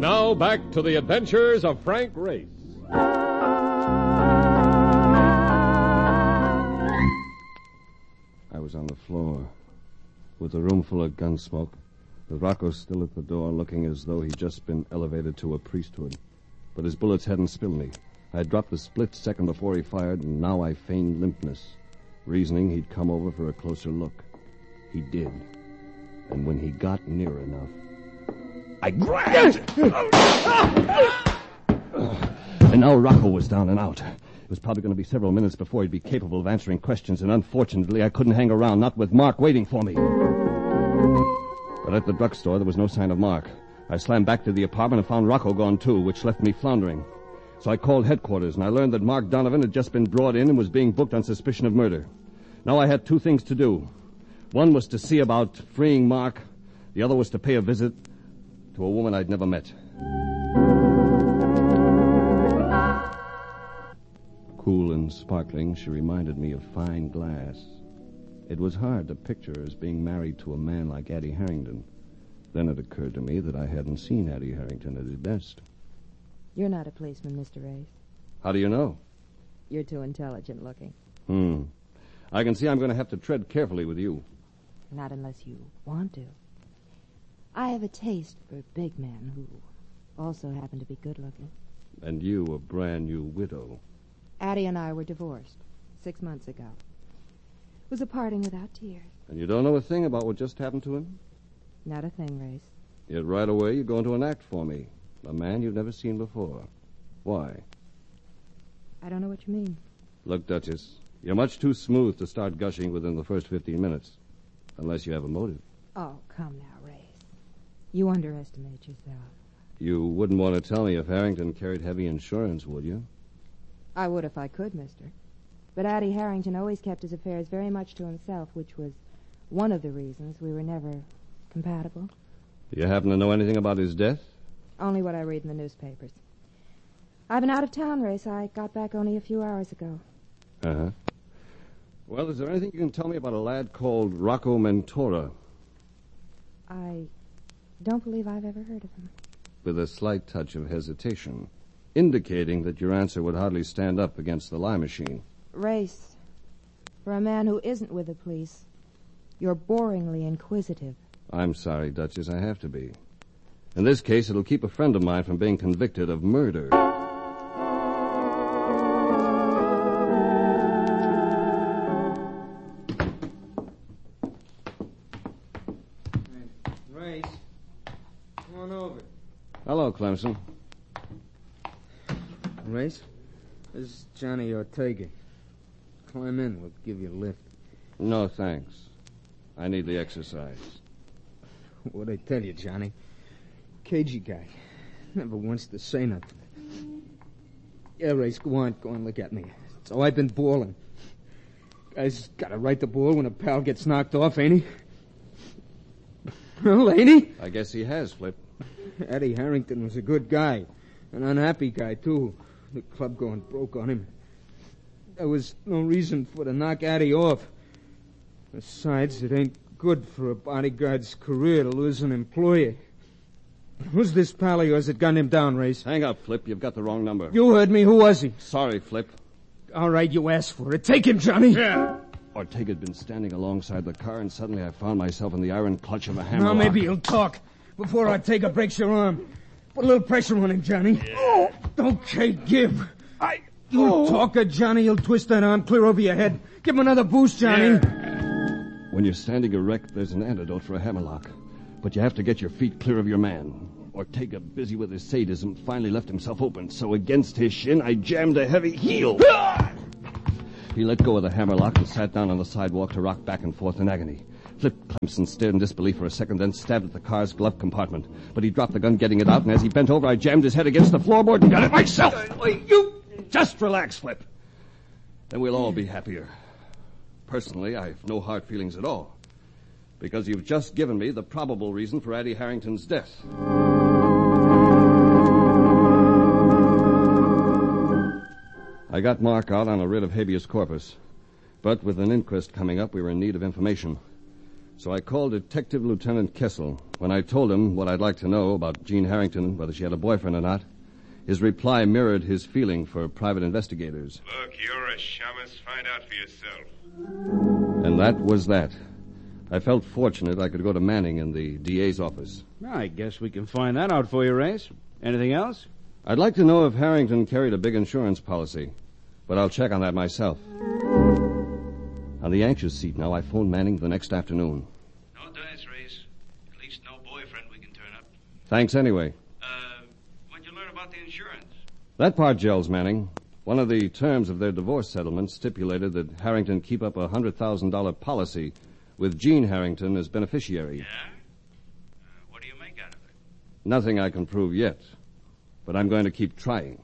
now back to the adventures of Frank Race. I was on the floor, with the room full of gun smoke, with Rocco still at the door looking as though he'd just been elevated to a priesthood. But his bullets hadn't spilled me. I had dropped a split second before he fired, and now I feigned limpness, reasoning he'd come over for a closer look. He did. And when he got near enough, I grabbed! And now Rocco was down and out. It was probably going to be several minutes before he'd be capable of answering questions, and unfortunately I couldn't hang around, not with Mark waiting for me. But at the drugstore, there was no sign of Mark. I slammed back to the apartment and found Rocco gone too, which left me floundering. So I called headquarters, and I learned that Mark Donovan had just been brought in and was being booked on suspicion of murder. Now I had two things to do. One was to see about freeing Mark. The other was to pay a visit to a woman I'd never met. Cool and sparkling, she reminded me of fine glass. It was hard to picture her as being married to a man like Addie Harrington. Then it occurred to me that I hadn't seen Addie Harrington at his best. You're not a policeman, Mr. Race. How do you know? You're too intelligent looking. I can see I'm going to have to tread carefully with you. Not unless you want to. I have a taste for big men who also happen to be good looking. And you, a brand new widow. Addie and I were divorced 6 months ago. It was a parting without tears. And you don't know a thing about what just happened to him? Not a thing, Race. Yet right away you go into an act for me. A man you've never seen before. Why? I don't know what you mean. Look, Duchess, you're much too smooth to start gushing within the first 15 minutes. Unless you have a motive. Oh, come now, Race. You underestimate yourself. You wouldn't want to tell me if Harrington carried heavy insurance, would you? I would if I could, mister. But Addie Harrington always kept his affairs very much to himself, which was one of the reasons we were never compatible. Do you happen to know anything about his death? Only what I read in the newspapers. I've been out of town, Race. I got back only a few hours ago. Uh-huh. Well, is there anything you can tell me about a lad called Rocco Mentora? I don't believe I've ever heard of him. With a slight touch of hesitation, indicating that your answer would hardly stand up against the lie machine. Race, for a man who isn't with the police, you're boringly inquisitive. I'm sorry, Duchess, I have to be. In this case, it'll keep a friend of mine from being convicted of murder. Race, come on over. Hello, Clemson. Race, this is Johnny Ortega. Climb in, we'll give you a lift. No, thanks. I need the exercise. What'd I tell you, Johnny? Cagey guy. Never wants to say nothing. Yeah, Race, go on, look at me. So I've been balling. Guy's got a right to ball when a pal gets knocked off, ain't he? Well, ain't he? I guess he has, Flip. Addie Harrington was a good guy. An unhappy guy, too. The club going broke on him. There was no reason for to knock Addie off. Besides, it ain't good for a bodyguard's career to lose an employee. Who's this pal of yours that gunned him down, Race? Hang up, Flip. You've got the wrong number. You heard me. Who was he? Sorry, Flip. All right, you asked for it. Take him, Johnny. Yeah. Ortega had been standing alongside the car, and suddenly I found myself in the iron clutch of a hammer. Now, maybe he'll talk before Ortega breaks your arm. Put a little pressure on him, Johnny. Yeah. Okay, give. You talker, Johnny. You'll twist that arm clear over your head. Give him another boost, Johnny. Yeah. When you're standing erect, there's an antidote for a hammerlock. But you have to get your feet clear of your man. Ortega, busy with his sadism, finally left himself open. So against his shin, I jammed a heavy heel. He let go of the hammerlock and sat down on the sidewalk to rock back and forth in agony. Flip Clemson stared in disbelief for a second, then stabbed at the car's glove compartment. But he dropped the gun, getting it out, and as he bent over, I jammed his head against the floorboard and got it myself. You just relax, Flip. Then we'll all be happier. Personally, I've no hard feelings at all, because you've just given me the probable reason for Addie Harrington's death. I got Mark out on a writ of habeas corpus, but with an inquest coming up, we were in need of information. So I called Detective Lieutenant Kessel. When I told him what I'd like to know about Jean Harrington, whether she had a boyfriend or not, his reply mirrored his feeling for private investigators. Look, you're a shamus. Find out for yourself. And that was that. I felt fortunate I could go to Manning in the DA's office. I guess we can find that out for you, Race. Anything else? I'd like to know if Harrington carried a big insurance policy, but I'll check on that myself. On the anxious seat now, I phoned Manning the next afternoon. No dice, Race. At least no boyfriend we can turn up. Thanks anyway. What'd you learn about the insurance? That part gels, Manning. One of the terms of their divorce settlement stipulated that Harrington keep up a $100,000 policy with Jean Harrington as beneficiary. Yeah? What do you make out of it? Nothing I can prove yet, but I'm going to keep trying.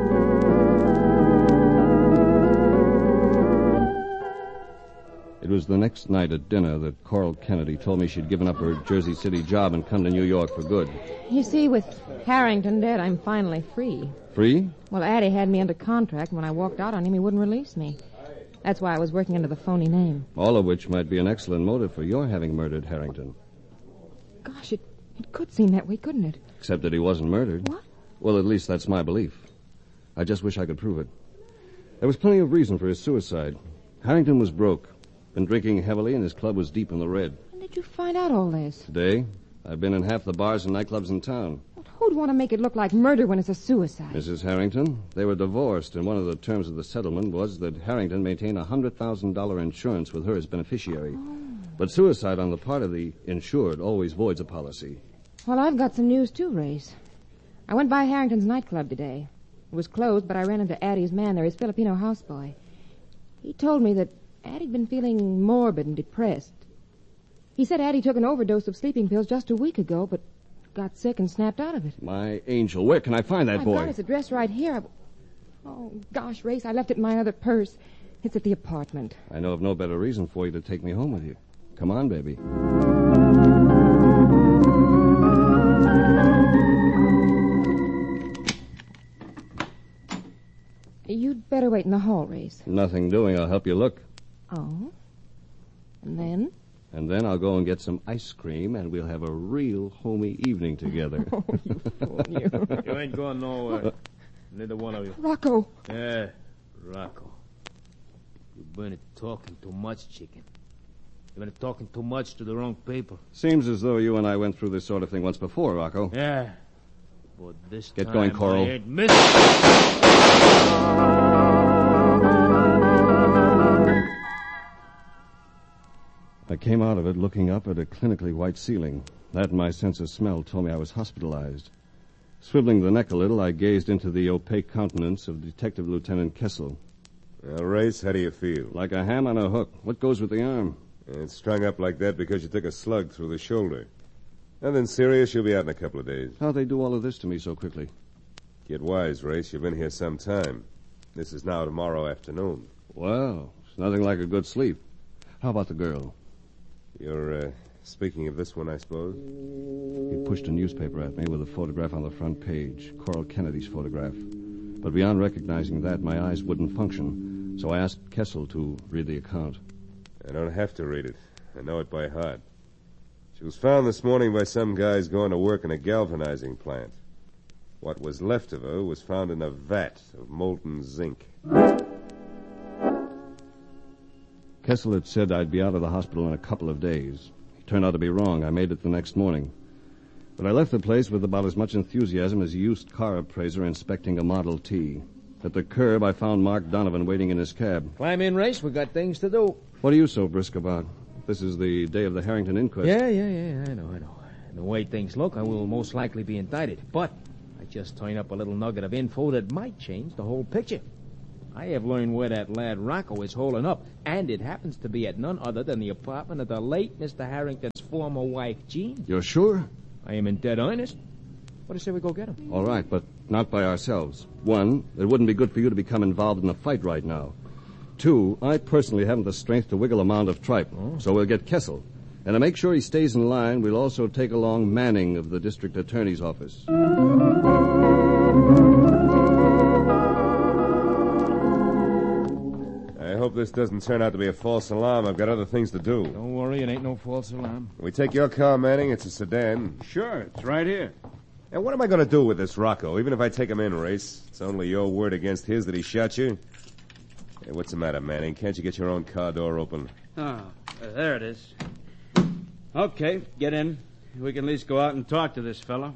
It was the next night at dinner that Coral Kennedy told me she'd given up her Jersey City job and come to New York for good. You see, with Harrington dead, I'm finally free. Free? Well, Addie had me under contract. When I walked out on him, he wouldn't release me. That's why I was working under the phony name. All of which might be an excellent motive for your having murdered Harrington. Gosh, it could seem that way, couldn't it? Except that he wasn't murdered. What? Well, at least that's my belief. I just wish I could prove it. There was plenty of reason for his suicide. Harrington was broke, been drinking heavily, and his club was deep in the red. When did you find out all this? Today, I've been in half the bars and nightclubs in town. Well, who'd want to make it look like murder when it's a suicide? Mrs. Harrington, they were divorced, and one of the terms of the settlement was that Harrington maintain a $100,000 insurance with her as beneficiary. Oh. But suicide on the part of the insured always voids a policy. Well, I've got some news, too, Race. I went by Harrington's nightclub today. It was closed, but I ran into Addie's man there, his Filipino houseboy. He told me that Addie'd been feeling morbid and depressed. He said Addie took an overdose of sleeping pills just a week ago, but got sick and snapped out of it. My angel, where can I find that boy? I've got his address right here. Oh, gosh, Race, I left it in my other purse. It's at the apartment. I know of no better reason for you to take me home with you. Come on, baby. You'd better wait in the hall, Race. Nothing doing. I'll help you look. Oh? And then? And then I'll go and get some ice cream, and we'll have a real homey evening together. Oh, you fool, you. You ain't going nowhere. Neither one of you. Rocco. Yeah, Rocco. You've been talking too much, chicken. You've been talking too much to the wrong people. Seems as though you and I went through this sort of thing once before, Rocco. Yeah. But this Get time going, Coral. I ain't missing. I came out of it looking up at a clinically white ceiling. That and my sense of smell told me I was hospitalized. Swiveling the neck a little, I gazed into the opaque countenance of Detective Lieutenant Kessel. Well, Race, how do you feel? Like a ham on a hook. What goes with the arm? It's strung up like that because you took a slug through the shoulder. Nothing serious. You'll be out in a couple of days. How'd they do all of this to me so quickly? Get wise, Race. You've been here some time. This is now tomorrow afternoon. Well, it's nothing like a good sleep. How about the girl? You're, speaking of this one, I suppose? He pushed a newspaper at me with a photograph on the front page, Coral Kennedy's photograph. But beyond recognizing that, my eyes wouldn't function, so I asked Kessel to read the account. I don't have to read it. I know it by heart. She was found this morning by some guys going to work in a galvanizing plant. What was left of her was found in a vat of molten zinc. Kessel had said I'd be out of the hospital in a couple of days. He turned out to be wrong. I made it the next morning. But I left the place with about as much enthusiasm as a used car appraiser inspecting a Model T. At the curb, I found Mark Donovan waiting in his cab. Climb in, Race. We got things to do. What are you so brisk about? This is the day of the Harrington inquest. Yeah. I know. And the way things look, I will most likely be indicted. But I just turned up a little nugget of info that might change the whole picture. I have learned where that lad Rocco is holding up, and it happens to be at none other than the apartment of the late Mr. Harrington's former wife, Jean. You're sure? I am in dead earnest. What do you say we go get him? All right, but not by ourselves. One, it wouldn't be good for you to become involved in a fight right now. Two, I personally haven't the strength to wiggle a mound of tripe, so we'll get Kessel. And to make sure he stays in line, we'll also take along Manning of the district attorney's office. I hope this doesn't turn out to be a false alarm. I've got other things to do. Don't worry, it ain't no false alarm. We take your car, Manning. It's a sedan. Sure, it's right here. And what am I going to do with this Rocco? Even if I take him in, Race, it's only your word against his that he shot you. Hey, what's the matter, Manning? Can't you get your own car door open? Oh, there it is. Okay, get in. We can at least go out and talk to this fellow.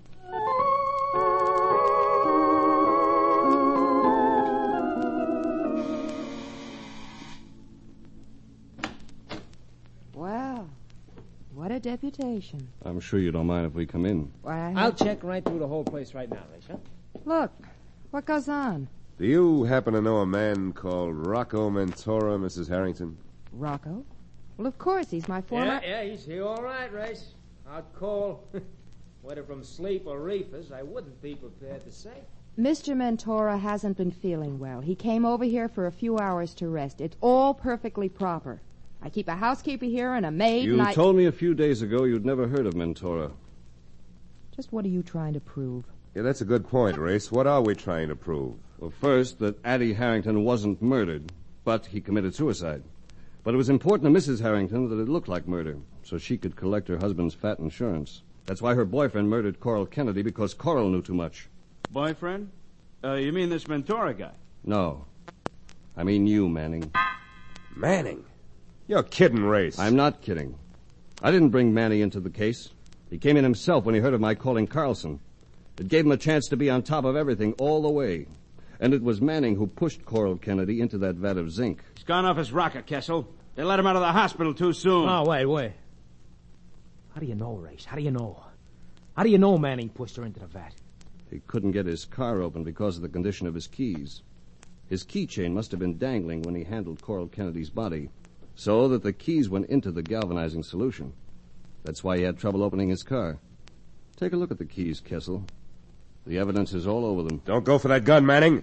Well, what a deputation. I'm sure you don't mind if we come in. Why, I'll check right through the whole place right now, Race, huh? Look, what goes on? Do you happen to know a man called Rocco Mentora, Mrs. Harrington? Rocco? Well, of course, he's my former... Yeah, he's here all right, Race. I'll call. Whether from sleep or reefers, I wouldn't be prepared to say. Mr. Mentora hasn't been feeling well. He came over here for a few hours to rest. It's all perfectly proper. I keep a housekeeper here and a maid, You and told me a few days ago you'd never heard of Mentora. Just what are you trying to prove? Yeah, that's a good point, Race. What are we trying to prove? Well, first, that Addie Harrington wasn't murdered, but he committed suicide. But it was important to Mrs. Harrington that it looked like murder, so she could collect her husband's fat insurance. That's why her boyfriend murdered Coral Kennedy, because Coral knew too much. Boyfriend? You mean this Mentora guy? No. I mean you, Manning. Manning? You're kidding, Race. I'm not kidding. I didn't bring Manning into the case. He came in himself when he heard of my calling Carlson. It gave him a chance to be on top of everything all the way. And it was Manning who pushed Coral Kennedy into that vat of zinc. He's gone off his rocker, Kessel. They let him out of the hospital too soon. Oh, wait. How do you know, Race? How do you know? How do you know Manning pushed her into the vat? He couldn't get his car open because of the condition of his keys. His keychain must have been dangling when he handled Coral Kennedy's body, so that the keys went into the galvanizing solution. That's why he had trouble opening his car. Take a look at the keys, Kessel. The evidence is all over them. Don't go for that gun, Manning.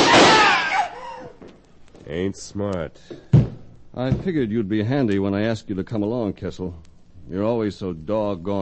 Ain't smart. I figured you'd be handy when I asked you to come along, Kessel. You're always so doggone